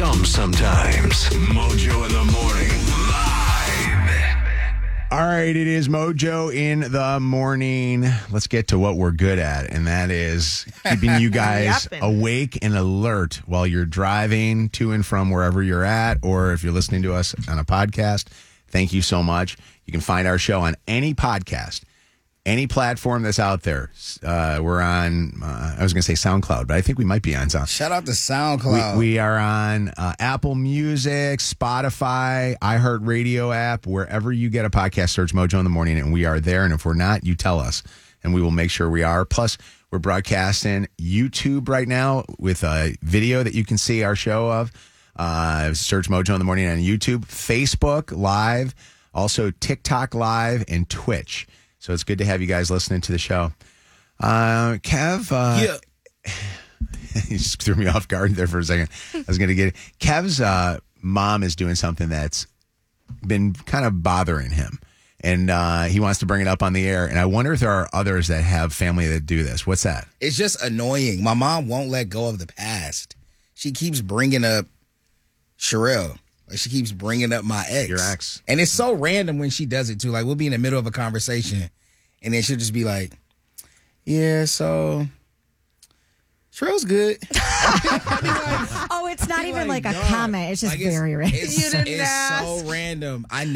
dumb sometimes. Mojo in the morning. Live. All right, it is Mojo in the morning. Let's get to what we're good at, and that is keeping you guys awake and alert while you're driving to and from wherever you're at, or if you're listening to us on a podcast. Thank you so much. You can find our show on any podcast, any platform that's out there. We're on, I was going to say SoundCloud, but I think we might be on SoundCloud. Shout out to SoundCloud. We are on Apple Music, Spotify, iHeartRadio app, wherever you get a podcast, search Mojo in the Morning, and we are there. And if we're not, you tell us, and we will make sure we are. Plus, we're broadcasting YouTube right now with a video that you can see our show of. Search Mojo in the Morning on YouTube, Facebook Live, also TikTok Live, and Twitch. So it's good to have you guys listening to the show. Kev, Yeah. you just threw me off guard there for a second. I was going to get it. Kev's mom is doing something that's been kind of bothering him, and he wants to bring it up on the air. And I wonder if there are others that have family that do this. What's that? It's just annoying. My mom won't let go of the past. She keeps bringing up Sherelle. Like, she keeps bringing up my ex. Your ex. And it's so random when she does it, too. Like, we'll be in the middle of a conversation, and then she'll just be like, yeah, so Sherelle's good. Oh, it's not even like a comment. It's just very random. It's so random. I